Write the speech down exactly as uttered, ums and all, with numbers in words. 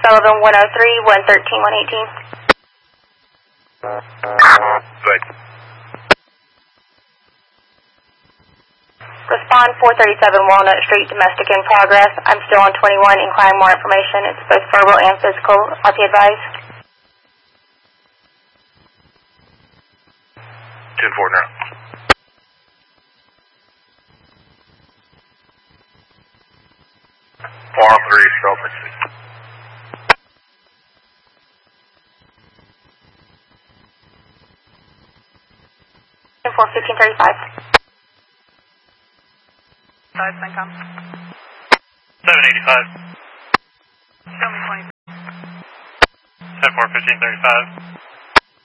Sullivan one oh three, one thirteen, one eighteen. Good. Respond four thirty-seven Walnut Street, domestic in progress. I'm still on twenty-one, inquiring more information. It's both verbal and physical. R P advised. ten four now. Four three, stop at six. ten four, fifteen thirty-five. Five, Syncom. seven eighty-five. Show me twenty. ten four, fifteen thirty-five.